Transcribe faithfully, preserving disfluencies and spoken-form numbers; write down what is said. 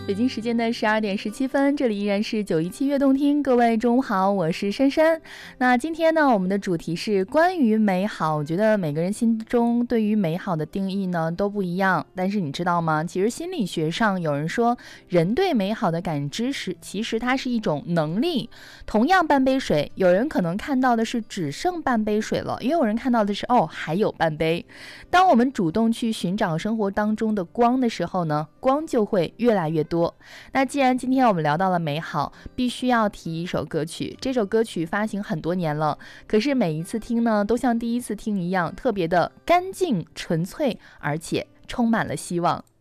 北京时间的十二点十七分，这里依然是九一七悦动听，各位中午好，我是珊珊。那今天呢，我们的主题是关于美好。我觉得每个人心中对于美好的定义呢都不一样，但是你知道吗？其实心理学上有人说，人对美好的感知是，其实它是一种能力。同样半杯水，有人可能看到的是只剩半杯水了，也有人看到的是哦还有半杯。当我们主动去寻找生活当中的光的时候呢，光就会越来越多。那既然今天我们聊到了美好，必须要提一首歌曲。这首歌曲发行很多年了，可是每一次听呢，都像第一次听一样，特别的干净纯粹，而且充满了希望。